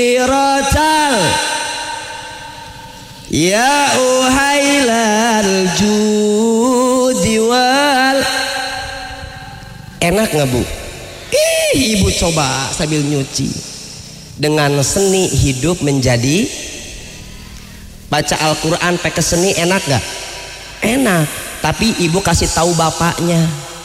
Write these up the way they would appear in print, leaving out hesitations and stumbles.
Rotal ya uhailal judiwal. Enak nggak bu? Ibu coba sambil nyuci. Dengan seni hidup menjadi baca Al-Quran pakai seni, enak gak? Enak. Tapi ibu kasih tahu bapaknya,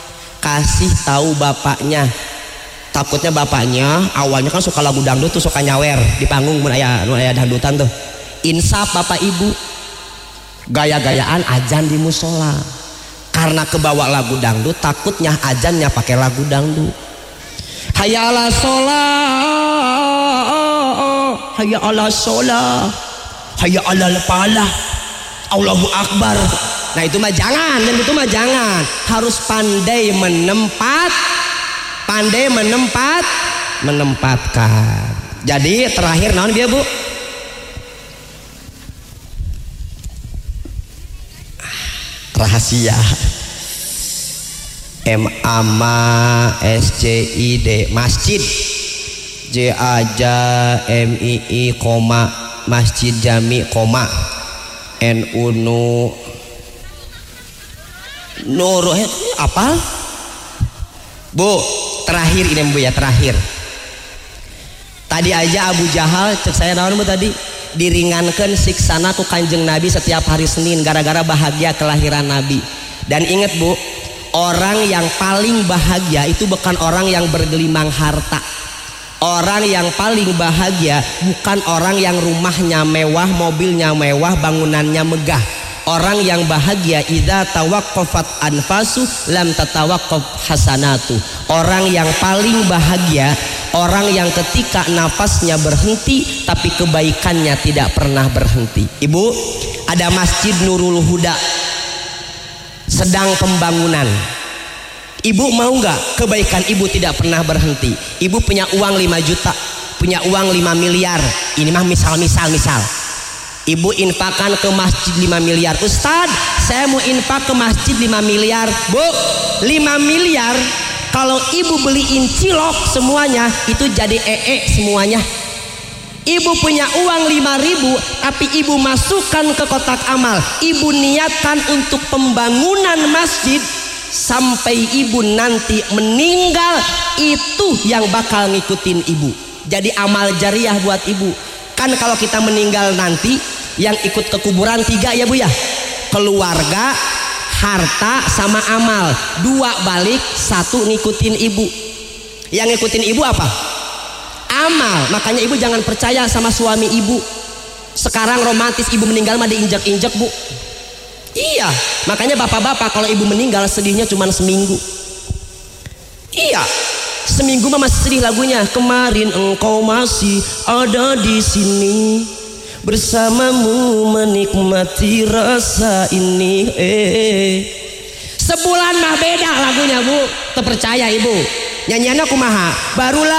takutnya bapaknya awalnya kan suka lagu dangdut tuh, suka nyawer di panggung mun aya dangdutan tuh. Insaf bapak ibu, gaya-gayaan azan di musola karena kebawa lagu dangdut, takutnya azannya pakai lagu dangdut. Hayya ala sholah, hayya ala sholah, hayya ala falah, Allahu akbar. Nah itu mah jangan, dan itu mah jangan. Harus pandai menempatkan. Jadi terakhir naon dia bu? Rahasia. M-A-M-A S-C-I-D masjid, J-A-J M-I-I koma masjid jami koma N-U-N Nur apal bu. Terakhir ini bu ya, terakhir tadi aja Abu Jahal cek saya naon bu tadi, diringankan siksana ku kanjeng Nabi setiap hari Senin gara-gara bahagia kelahiran Nabi. Dan ingat bu, orang yang paling bahagia itu bukan orang yang bergelimang harta. Orang yang paling bahagia bukan orang yang rumahnya mewah, mobilnya mewah, bangunannya megah. Orang yang bahagia idza tawaqqafat anfasu lam tatawaqqaf hasanatu. Orang yang paling bahagia orang yang ketika nafasnya berhenti tapi kebaikannya tidak pernah berhenti. Ibu, ada Masjid Nurul Huda sedang pembangunan. Ibu mau nggak kebaikan ibu tidak pernah berhenti? Ibu punya uang 5 juta, punya uang 5 miliar. Ini mah misal. Ibu infakkan ke masjid 5 miliar. Ustad, saya mau infak ke masjid 5 miliar. Bu, 5 miliar kalau ibu beliin cilok semuanya itu jadi semuanya. Ibu punya uang 5.000 tapi ibu masukkan ke kotak amal. Ibu niatkan untuk pembangunan masjid sampai ibu nanti meninggal, itu yang bakal ngikutin ibu. Jadi amal jariah buat ibu. Kan kalau kita meninggal nanti yang ikut ke kuburan 3 ya bu ya, keluarga, harta sama amal. 2 balik, 1 ngikutin ibu. Yang ngikutin ibu apa? Amal. Makanya ibu jangan percaya sama suami ibu. Sekarang romantis ibu meninggal mah diinjak-injak bu. Iya, makanya bapak-bapak kalau ibu meninggal sedihnya cuma seminggu. Iya, seminggu mah masih sedih lagunya. Kemarin engkau masih ada di sini, bersamamu menikmati rasa ini. Sebulan mah beda lagunya bu. Terpercaya ibu. Nyanyiannya kumaha? Barulah